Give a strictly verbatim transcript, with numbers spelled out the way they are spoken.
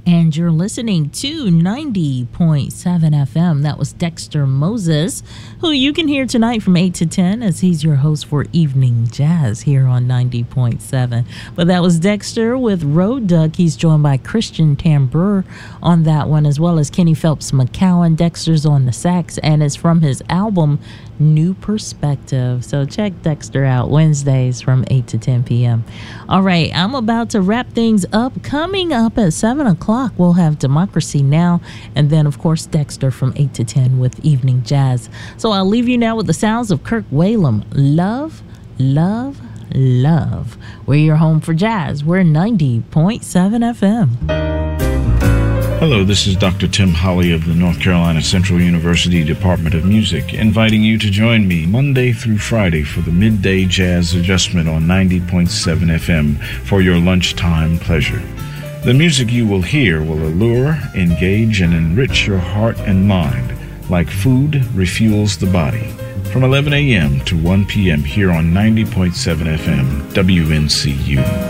And you're listening to ninety point seven F M. That was Dexter Moses, who you can hear tonight from eight to ten as he's your host for Evening Jazz here on ninety point seven. But that was Dexter with Road Duck. He's joined by Christian Tambur on that one, as well as Kenny Phelps McCowan. Dexter's on the sax, and it's from his album New Perspective. So check Dexter out Wednesdays from eight to ten p.m. All right, I'm about to wrap things up. Coming up at seven o'clock, we'll have Democracy Now! And then, of course, Dexter from eight to ten with Evening Jazz. So I'll leave you now with the sounds of Kirk Whalum. Love, love, love. We're your home for jazz. We're ninety point seven F M. Hello, this is Doctor Tim Holly of the North Carolina Central University Department of Music, inviting you to join me Monday through Friday for the Midday Jazz Adjustment on ninety point seven F M for your lunchtime pleasure. The music you will hear will allure, engage, and enrich your heart and mind like food refuels the body. From eleven a.m. to one p.m. here on ninety point seven F M, W N C U.